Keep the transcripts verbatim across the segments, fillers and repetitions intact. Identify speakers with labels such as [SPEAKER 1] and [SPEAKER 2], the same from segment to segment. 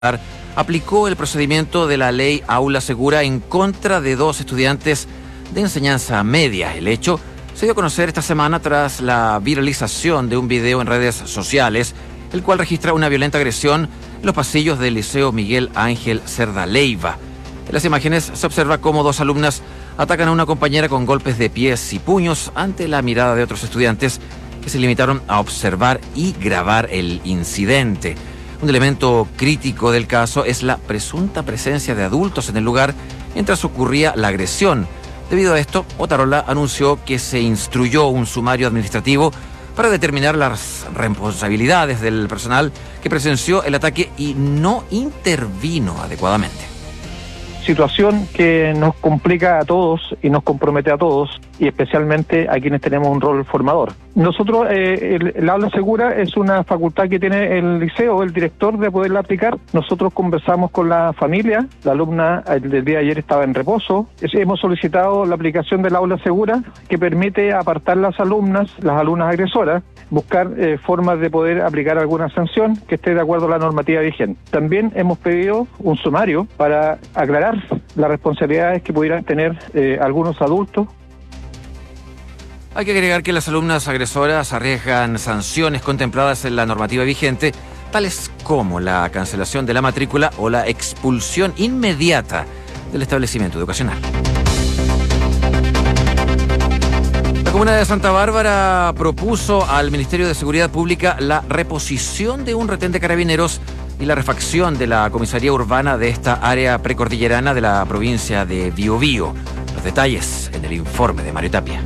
[SPEAKER 1] aplicó el procedimiento de la ley Aula Segura en contra de dos estudiantes de enseñanza media. El hecho se dio a conocer esta semana tras la viralización de un video en redes sociales, el cual registra una violenta agresión en los pasillos del Liceo Miguel Ángel Cerda Leiva. En las imágenes se observa cómo dos alumnas atacan a una compañera con golpes de pies y puños ante la mirada de otros estudiantes que se limitaron a observar y grabar el incidente. Un elemento crítico del caso es la presunta presencia de adultos en el lugar mientras ocurría la agresión. Debido a esto, Otarola anunció que se instruyó un sumario administrativo para determinar las responsabilidades del personal que presenció el ataque y no intervino adecuadamente.
[SPEAKER 2] Situación que nos complica a todos y nos compromete a todos, y especialmente a quienes tenemos un rol formador. Nosotros, eh, el, el aula segura es una facultad que tiene el liceo, el director, de poderla aplicar. Nosotros conversamos con la familia, la alumna el del día de ayer estaba en reposo. Es, hemos solicitado la aplicación del aula segura, que permite apartar las alumnas, las alumnas agresoras, buscar eh, formas de poder aplicar alguna sanción que esté de acuerdo a la normativa vigente. También hemos pedido un sumario para aclarar las responsabilidades que pudieran tener eh, algunos adultos.
[SPEAKER 1] Hay que agregar que las alumnas agresoras arriesgan sanciones contempladas en la normativa vigente, tales como la cancelación de la matrícula o la expulsión inmediata del establecimiento educacional. La comuna de Santa Bárbara propuso al Ministerio de Seguridad Pública la reposición de un retén de carabineros y la refacción de la comisaría urbana de esta área precordillerana de la provincia de Biobío. Los detalles en el informe de Mario Tapia.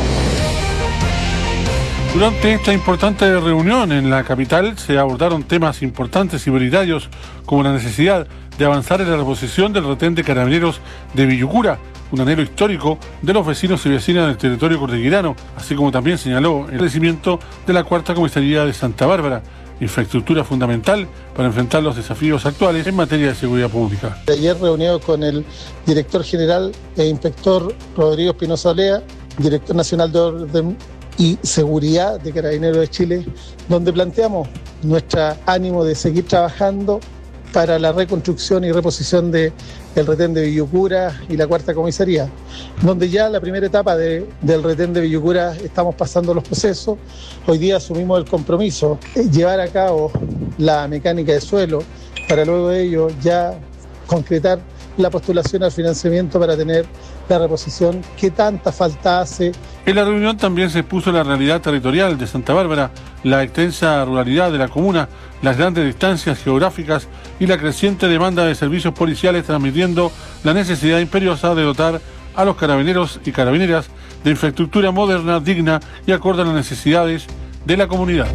[SPEAKER 3] Durante esta importante reunión en la capital se abordaron temas importantes y prioritarios como la necesidad de avanzar en la reposición del retén de carabineros de Villucura, un anhelo histórico de los vecinos y vecinas del territorio cordillerano, así como también señaló el crecimiento de la cuarta comisaría de Santa Bárbara, infraestructura fundamental para enfrentar los desafíos actuales en materia de seguridad pública.
[SPEAKER 4] Ayer reunido con el director general e inspector Rodrigo Espinosa Olea, director nacional de orden y seguridad de Carabineros de Chile, donde planteamos nuestro ánimo de seguir trabajando para la reconstrucción y reposición de el retén de Villucura y la cuarta comisaría, donde ya la primera etapa de, del retén de Villucura estamos pasando los procesos. Hoy día asumimos el compromiso de llevar a cabo la mecánica de suelo para luego de ello ya concretar la postulación al financiamiento para tener la reposición que tanta falta hace.
[SPEAKER 3] En la reunión también se expuso la realidad territorial de Santa Bárbara, la extensa ruralidad de la comuna, las grandes distancias geográficas y la creciente demanda de servicios policiales, transmitiendo la necesidad imperiosa de dotar a los carabineros y carabineras de infraestructura moderna, digna y acorde a las necesidades de la comunidad.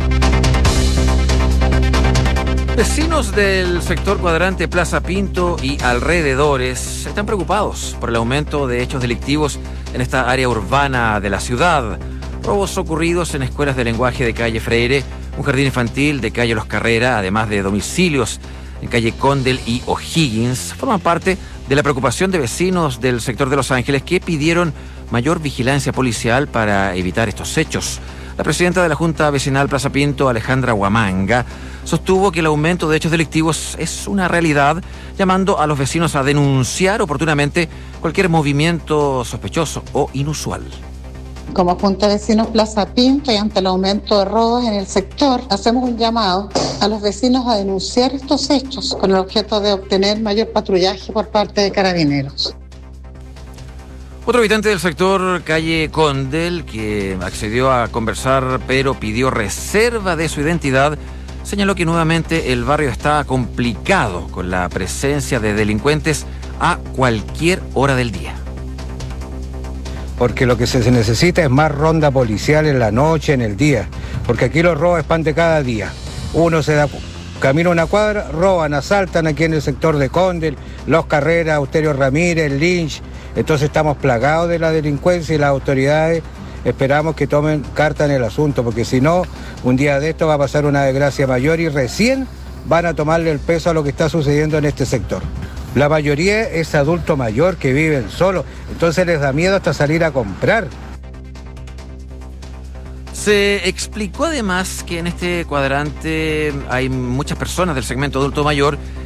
[SPEAKER 1] Vecinos del sector cuadrante Plaza Pinto y alrededores están preocupados por el aumento de hechos delictivos en esta área urbana de la ciudad. Robos ocurridos en escuelas de lenguaje de calle Freire, un jardín infantil de calle Los Carrera, además de domicilios en calle Condel y O'Higgins, forman parte de la preocupación de vecinos del sector de Los Ángeles que pidieron mayor vigilancia policial para evitar estos hechos. La presidenta de la Junta Vecinal Plaza Pinto, Alejandra Huamanga, sostuvo que el aumento de hechos delictivos es una realidad, llamando a los vecinos a denunciar oportunamente cualquier movimiento sospechoso o inusual.
[SPEAKER 5] Como Junta de Vecinos Plaza Pinto y ante el aumento de robos en el sector, hacemos un llamado a los vecinos a denunciar estos hechos con el objeto de obtener mayor patrullaje por parte de Carabineros.
[SPEAKER 1] Otro habitante del sector calle Condel, que accedió a conversar pero pidió reserva de su identidad, señaló que nuevamente el barrio está complicado con la presencia de delincuentes a cualquier hora del día.
[SPEAKER 6] Porque lo que se necesita es más ronda policial en la noche, en el día, porque aquí los robos es pan de cada día. Uno se da camino a una cuadra, roban, asaltan aquí en el sector de Condel, Los Carreras, Austerio Ramírez, Lynch. Entonces estamos plagados de la delincuencia y las autoridades esperamos que tomen carta en el asunto, porque si no, un día de esto va a pasar una desgracia mayor y recién van a tomarle el peso a lo que está sucediendo en este sector. La mayoría es adulto mayor que viven solos, entonces les da miedo hasta salir a comprar.
[SPEAKER 1] Se explicó además que en este cuadrante hay muchas personas del segmento adulto mayor